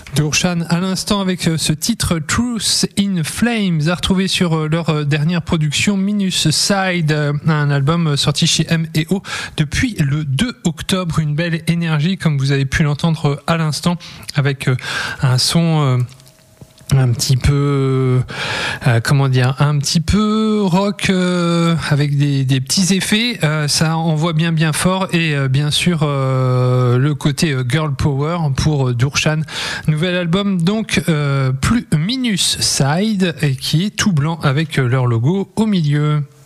Dorshan à l'instant avec ce titre Truth in Flames, à retrouver sur leur dernière production Minus Side, un album sorti chez M&O depuis le 2 octobre. Une belle énergie comme vous avez pu l'entendre à l'instant, avec un son un petit peu un petit peu rock, avec des petits effets, ça envoie bien fort, et bien sûr le côté girl power pour Dorshan. Nouvel album donc, plus Minus Side, et qui est tout blanc avec leur logo au milieu.